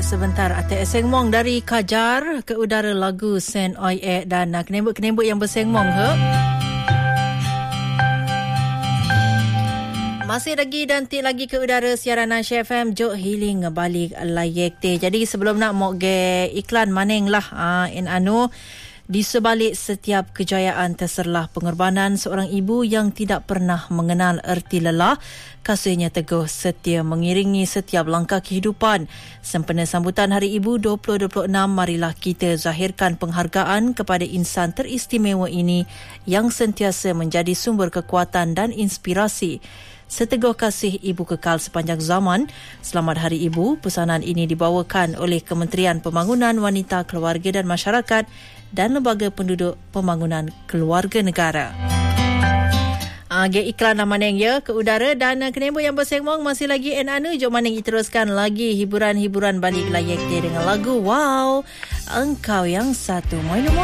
sebentar Atek Sengmong dari Kajar ke udara lagu Sen Oi Ek dan kenembut-kenembut yang bersengmong Masih lagi dan tik lagi ke udara siaran Aisyah FM Jok Healing balik layak teh. Jadi sebelum nak mau ge iklan maneng lah di sebalik setiap kejayaan terserlah pengorbanan seorang ibu yang tidak pernah mengenal erti lelah. Kasihnya teguh setia mengiringi setiap langkah kehidupan. Sempena sambutan Hari Ibu 2026, marilah kita zahirkan penghargaan kepada insan teristimewa ini yang sentiasa menjadi sumber kekuatan dan inspirasi. Seteguh kasih ibu kekal sepanjang zaman. Selamat Hari Ibu. Pesanan ini dibawakan oleh Kementerian Pembangunan Wanita, Keluarga dan Masyarakat dan Lembaga Penduduk Pembangunan Keluarga Negara. Iklan lah maneng ya ke udara dan kenembut yang bersengmong masih lagi jom maneng teruskan lagi hiburan-hiburan balik layak dia dengan lagu Wow Engkau Yang Satu.